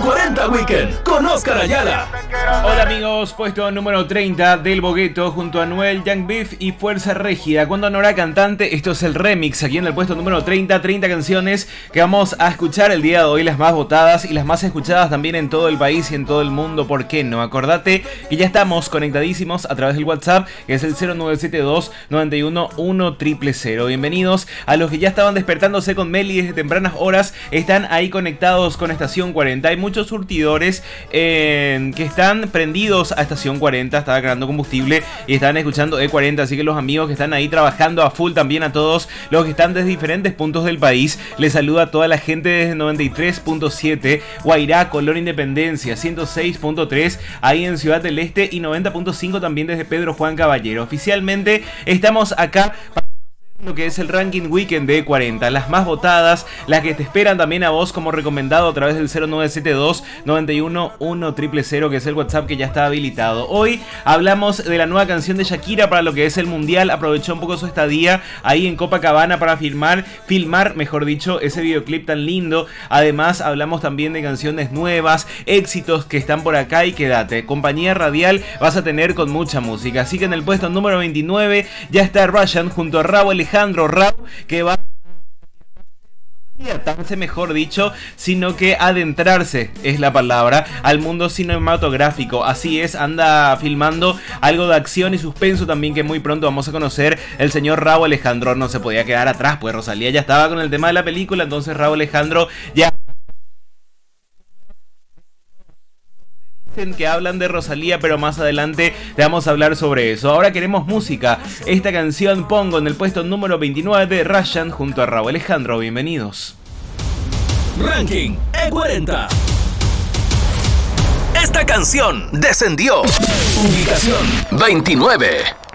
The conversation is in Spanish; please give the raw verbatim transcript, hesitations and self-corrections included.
cuarenta Weekend con Oscar Ayala. Hola amigos, puesto número treinta del Bogueto junto a Noel, Young Beef y Fuerza Régida. Cuando no era cantante, esto es el remix aquí en el puesto número treinta. treinta canciones que vamos a escuchar el día de hoy, las más votadas y las más escuchadas también en todo el país y en todo el mundo. ¿Por qué no? Acordate que ya estamos conectadísimos a través del WhatsApp, que es el cero nueve siete dos, nueve uno uno, cero cero cero. Bienvenidos a los que ya estaban despertándose con Meli desde tempranas horas. Están ahí conectados con Estación cuarenta. Hay muchos surtidores eh, que están prendidos a Estación cuarenta. Estaba cargando combustible y están escuchando E cuarenta. Así que los amigos que están ahí trabajando a full, también a todos los que están desde diferentes puntos del país. Les saluda a toda la gente desde noventa y tres punto siete, Guairá, Colón, Independencia, ciento seis punto tres ahí en Ciudad del Este y noventa punto cinco también desde Pedro Juan Caballero. Oficialmente estamos acá para lo que es el ranking weekend de E cuarenta, las más votadas, las que te esperan también a vos como recomendado a través del cero nueve siete dos, nueve uno uno, cero cero cero, que es el WhatsApp que ya está habilitado. Hoy hablamos de la nueva canción de Shakira para lo que es el Mundial. Aprovechó un poco su estadía ahí en Copacabana para filmar, filmar, mejor dicho, ese videoclip tan lindo. Además hablamos también de canciones nuevas, éxitos que están por acá, y quédate, compañía radial vas a tener con mucha música. Así que en el puesto número veintinueve ya está Russian junto a Rauw Alejandro Alejandro Rauw, que va a mejor dicho, sino que adentrarse es la palabra al mundo cinematográfico. Así es, anda filmando algo de acción y suspenso también, que muy pronto vamos a conocer. El señor Rauw Alejandro no se podía quedar atrás, pues Rosalía ya estaba con el tema de la película, entonces Rauw Alejandro ya que hablan de Rosalía, pero más adelante te vamos a hablar sobre eso. Ahora queremos música. Esta canción pongo en el puesto número veintinueve de Russian junto a Rauw Alejandro. Bienvenidos. Ranking E cuarenta. Esta canción descendió. Ubicación veintinueve.